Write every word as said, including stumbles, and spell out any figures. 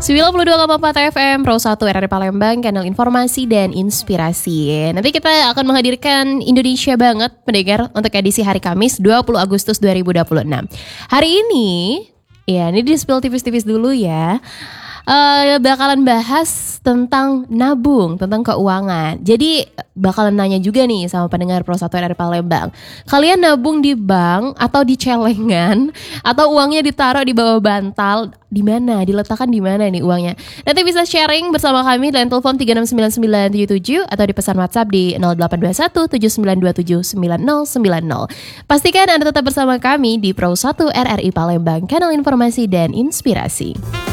sembilan puluh dua koma empat F M Pro satu R R I Palembang, kanal informasi dan inspirasi. Nanti kita akan menghadirkan Indonesia Banget pendengar untuk edisi hari Kamis dua puluh Agustus dua ribu dua puluh enam. Hari ini, ya ini di spill tipis-tipis dulu ya. Uh, bakalan bahas tentang nabung, tentang keuangan. Jadi bakalan nanya juga nih sama pendengar Pro satu R R I Palembang. Kalian nabung di bank atau di celengan atau uangnya ditaruh di bawah bantal? Di mana? Diletakkan di mana nih uangnya? Nanti bisa sharing bersama kami dengan telepon tiga enam sembilan sembilan tujuh tujuh atau di pesan WhatsApp di nol delapan dua satu tujuh sembilan dua tujuh sembilan nol sembilan nol. Pastikan Anda tetap bersama kami di Pro satu R R I Palembang, kanal informasi dan inspirasi.